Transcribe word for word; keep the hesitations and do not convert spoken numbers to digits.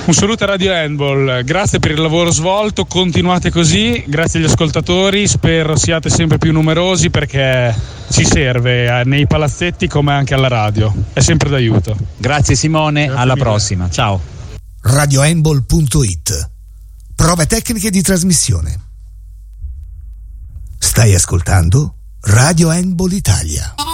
Un saluto a Radio Handball, grazie per il lavoro svolto, continuate così, grazie agli ascoltatori, spero siate sempre più numerosi perché ci serve nei palazzetti come anche alla radio, è sempre d'aiuto. Grazie Simone, Grazie alla mille. prossima, ciao. radio handball punto it. Prove tecniche di trasmissione. Stai ascoltando Radio Handball Italia.